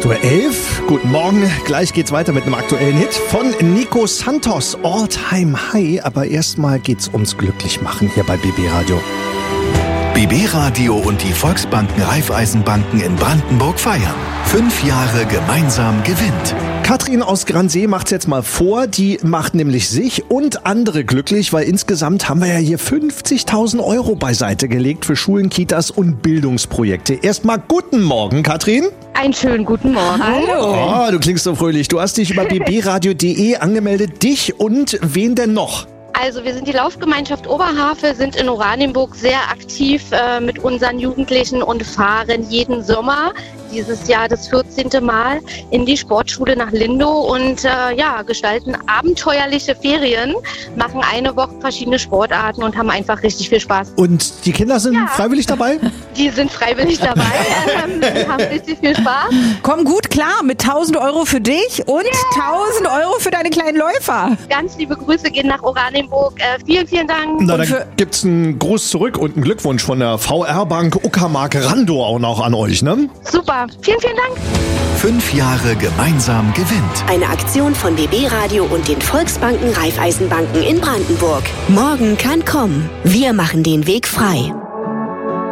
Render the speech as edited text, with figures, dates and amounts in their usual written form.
8:11 Uhr. Guten Morgen. Gleich geht's weiter mit einem aktuellen Hit von Nico Santos, All Time High. Aber erstmal geht's ums Glücklichmachen hier bei BB Radio. BB Radio und die Volksbanken Raiffeisenbanken in Brandenburg feiern. 5 Jahre gemeinsam gewinnt. Katrin aus Gransee macht's jetzt mal vor. Die macht nämlich sich und andere glücklich, weil insgesamt haben wir ja hier 50.000 € beiseite gelegt für Schulen, Kitas und Bildungsprojekte. Erstmal guten Morgen, Katrin. Einen schönen guten Morgen. Hallo. Oh, du klingst so fröhlich. Du hast dich über bbradio.de angemeldet. Dich und wen denn noch? Also wir sind die Laufgemeinschaft Oberhavel, sind in Oranienburg sehr aktiv mit unseren Jugendlichen und fahren jeden Sommer, dieses Jahr das 14. Mal, in die Sportschule nach Lindow und gestalten abenteuerliche Ferien, machen eine Woche verschiedene Sportarten und haben einfach richtig viel Spaß. Und die Kinder sind freiwillig dabei? Die sind freiwillig dabei, haben richtig viel Spaß. Komm gut klar mit 1.000 € für dich und 1.000 € für deine kleinen Läufer. Ganz liebe Grüße gehen nach Oranienburg. Vielen, vielen Dank. Na, dann gibt's einen Gruß zurück und einen Glückwunsch von der VR-Bank Uckermark Randow auch noch an euch, ne? Super. Vielen, vielen Dank. 5 Jahre gemeinsam gewinnt. Eine Aktion von BB Radio und den Volksbanken Raiffeisenbanken in Brandenburg. Morgen kann kommen. Wir machen den Weg frei.